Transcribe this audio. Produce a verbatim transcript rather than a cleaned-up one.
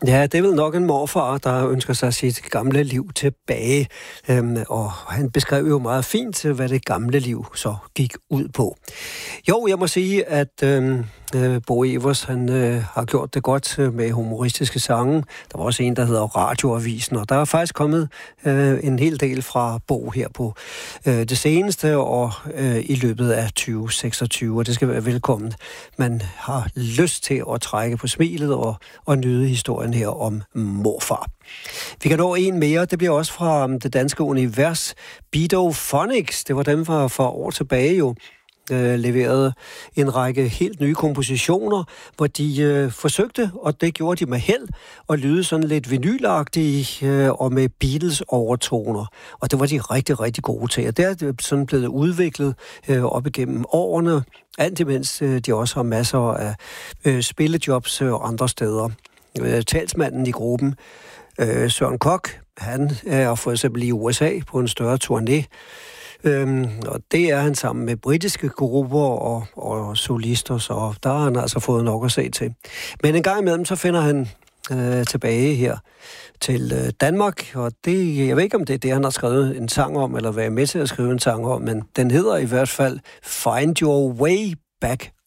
Ja, det er vel nok en morfar, der ønsker sig sit gamle liv tilbage. Øhm, og han beskrev jo meget fint, hvad det gamle liv så gik ud på. Jo, jeg må sige, at øhm, øh, Bo Evers, han øh, har gjort det godt med humoristiske sange. Der var også en, der hedder Radioavisen, og der er faktisk kommet øh, en hel del fra Bo her på øh, det seneste og øh, i løbet af tyve seksogtyve, og det skal være velkommen. Man har lyst til at trække på smilet og, og nyde historien her om morfar. Vi kan nå en mere. Det bliver også fra det danske univers. Bedophonics, det var dem fra for år tilbage jo, øh, leverede en række helt nye kompositioner, hvor de øh, forsøgte, og det gjorde de med held, at lyde sådan lidt vinylagtige øh, og med Beatles overtoner. Og det var de rigtig, rigtig gode til. Og det er sådan blevet udviklet øh, op igennem årene, alt imens øh, de også har masser af øh, spillejobs øh, og andre steder. Øh, talsmanden i gruppen, øh, Søren Kok, han er for eksempel i U S A på en større turné, øhm, og det er han sammen med britiske grupper og, og solister, så der har han altså fået nok at se til. Men en gang imellem, så finder han øh, tilbage her til øh, Danmark, og det, jeg ved ikke, om det er det, han har skrevet en sang om, eller været med til at skrive en sang om, men den hedder i hvert fald Find Your Way Back